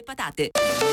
patate.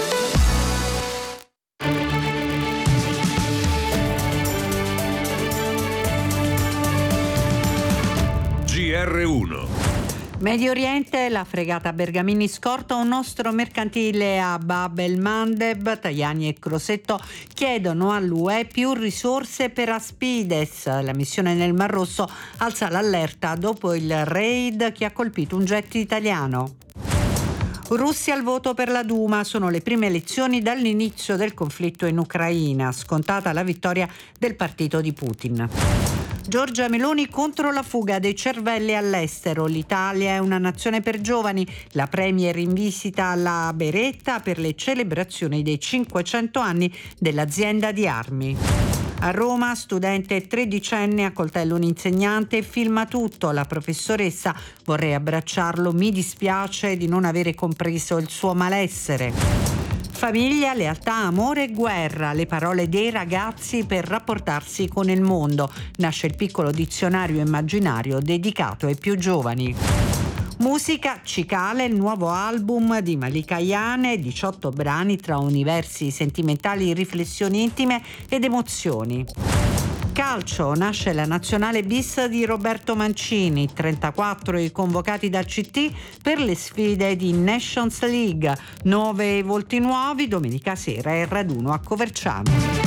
GR1. Medio Oriente, la fregata Bergamini scorta un nostro mercantile a Bab el-Mandeb. Tajani e Crosetto chiedono all'UE più risorse per Aspides. La missione nel Mar Rosso alza l'allerta dopo il raid che ha colpito un jet italiano. Russia al voto per la Duma, sono le prime elezioni dall'inizio del conflitto in Ucraina, scontata la vittoria del partito di Putin. Giorgia Meloni contro la fuga dei cervelli all'estero. L'Italia è una nazione per giovani. La premier in visita alla Beretta per le celebrazioni dei 500 anni dell'azienda di armi. A Roma, studente tredicenne accoltella un insegnante e filma tutto. La professoressa: vorrei abbracciarlo, mi dispiace di non avere compreso il suo malessere. Famiglia, lealtà, amore e guerra, le parole dei ragazzi per rapportarsi con il mondo. Nasce il piccolo dizionario immaginario dedicato ai più giovani. Musica, Cicale, il nuovo album di Malika Ayane, 18 brani tra universi sentimentali, riflessioni intime ed emozioni. Calcio, nasce la nazionale bis di Roberto Mancini, 34 i convocati dal CT per le sfide di Nations League, 9 volti nuovi, domenica sera il raduno a Coverciano.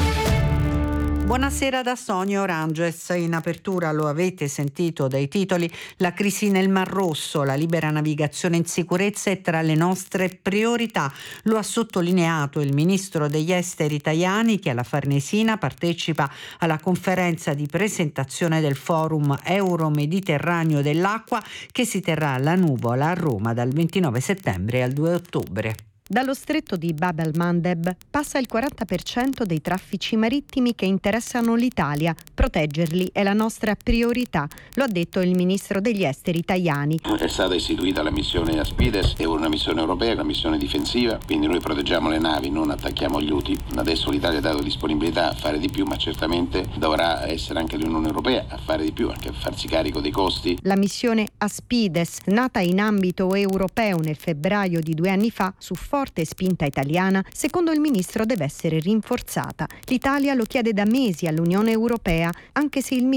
Buonasera da Sonia Oranges. In apertura lo avete sentito dai titoli: la crisi nel Mar Rosso, la libera navigazione in sicurezza è tra le nostre priorità. Lo ha sottolineato il ministro degli esteri Tajani, che alla Farnesina partecipa alla conferenza di presentazione del Forum Euro-Mediterraneo dell'Acqua che si terrà alla Nuvola a Roma dal 29 settembre al 2 ottobre. Dallo stretto di Bab el-Mandeb passa il 40% dei traffici marittimi che interessano l'Italia. Proteggerli è la nostra priorità, lo ha detto il ministro degli esteri Tajani. È stata istituita la missione Aspides, è una missione europea, una missione difensiva, quindi noi proteggiamo le navi, non attacchiamo gli Houthi. Adesso l'Italia ha dato disponibilità a fare di più, ma certamente dovrà essere anche l'Unione Europea a fare di più, anche a farsi carico dei costi. La missione Aspides, nata in ambito europeo nel febbraio di 2 anni fa, su forte spinta italiana, secondo il ministro deve essere rinforzata. L'Italia lo chiede da mesi all'Unione Europea, anche se il